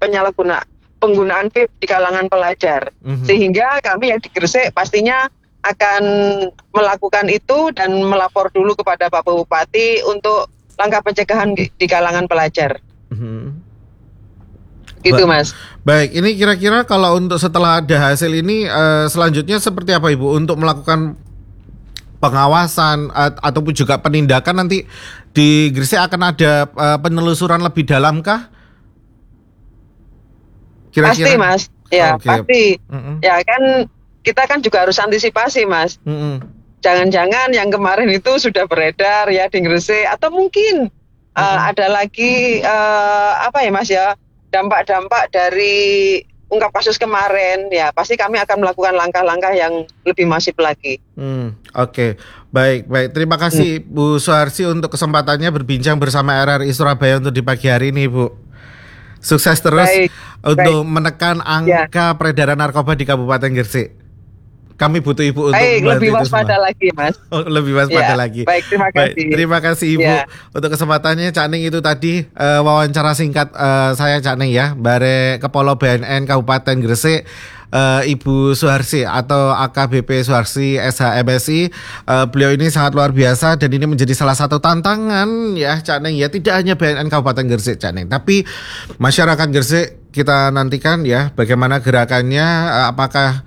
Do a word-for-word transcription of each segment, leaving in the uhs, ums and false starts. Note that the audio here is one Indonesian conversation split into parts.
penyalahguna penggunaan vape di kalangan pelajar. Mm-hmm. Sehingga kami yang di Gresik pastinya akan melakukan itu dan melapor dulu kepada Pak Bupati untuk langkah pencegahan di, di kalangan pelajar. Mm-hmm. Gitu ba- Mas. Baik, ini kira-kira kalau untuk setelah ada hasil ini uh, selanjutnya seperti apa Ibu untuk melakukan pengawasan uh, ataupun juga penindakan nanti di Gresik akan ada uh, penelusuran lebih dalam kah? Kira-kira? Pasti Mas, ya okay. pasti. Mm-hmm. Ya kan kita kan juga harus antisipasi Mas. Mm-hmm. Jangan-jangan yang kemarin itu sudah beredar ya di Gresik atau mungkin mm-hmm. uh, ada lagi uh, apa ya Mas ya dampak-dampak dari ungkap kasus kemarin ya pasti kami akan melakukan langkah-langkah yang lebih masif lagi. Hmm, Oke, okay. baik baik terima kasih hmm. Bu Suharsi untuk kesempatannya berbincang bersama R R I Surabaya untuk di pagi hari ini Bu. Sukses terus baik, untuk baik. menekan angka ya. peredaran narkoba di Kabupaten Gresik. Kami butuh Ibu untuk baik, lebih waspada lagi Mas. Oh, lebih waspada ya, lagi. Baik, terima kasih. Baik, terima kasih Ibu ya. untuk kesempatannya. Cak Ning itu tadi uh, wawancara singkat uh, saya Cak Ning ya, Bare Kepala B N N Kabupaten Gresik. Uh, Ibu Suharsi atau A K B P Suharsi S H M S I. uh, Beliau ini sangat luar biasa dan ini menjadi salah satu tantangan ya Cak Ning ya, tidak hanya B N N Kabupaten Gresik Cak Ning, tapi masyarakat Gresik kita nantikan ya bagaimana gerakannya, uh, apakah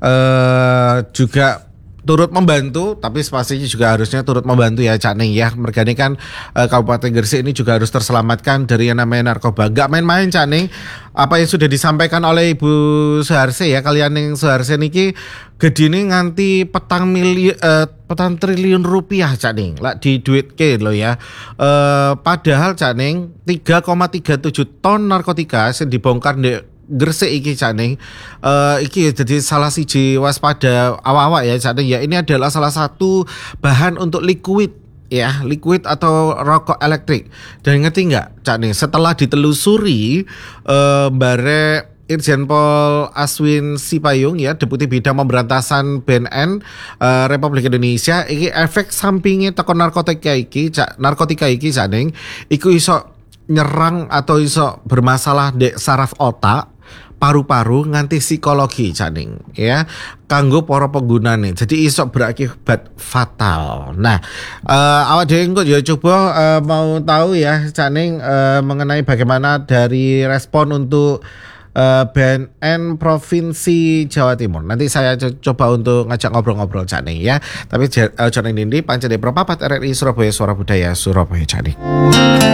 uh, juga turut membantu, tapi pastinya juga harusnya turut membantu ya Cak Ning ya. Mereka ini kan uh, Kabupaten Gresik ini juga harus terselamatkan dari yang namanya narkoba. Gak main-main Cak Ning. Apa yang sudah disampaikan oleh Ibu Suharsi ya, kalian yang Suharsi niki gedine nganti petang miliar uh, petang triliun rupiah Cak Ning. Lah di duit ke lo ya. Uh, padahal Cak Ning tiga koma tiga tujuh ton narkotika yang dibongkar di Gresik iki Cak Ning. Uh, iki jadi salah siji waspada awak-awak ya Cak Ning ya. Ini adalah salah satu bahan untuk liquid ya, liquid atau rokok elektrik. Dan ngerti nggak Cak Ning, setelah ditelusuri uh, bare Irjen Pol Aswin Sipayung ya, Deputi Bidang Pemberantasan B N N uh, Republik Indonesia, iki efek sampingnya teko narkotika iki Cak, narkotika iki Cak Ning iku iso nyerang atau iso bermasalah di saraf otak, paru-paru nganti psikologi Cak Ning ya, kanggo para penggunane. Jadi iso berakibat fatal. Nah, uh, awak dhewe engko ya coba uh, mau tahu ya Cak Ning uh, mengenai bagaimana dari respon untuk uh, B N N Provinsi Jawa Timur. Nanti saya co- coba untuk ngajak ngobrol-ngobrol Cak Ning ya. Tapi uh, Cak Ning Nindi pancen Propapat R R I Surabaya Suara Budaya Surabaya Cak Ning.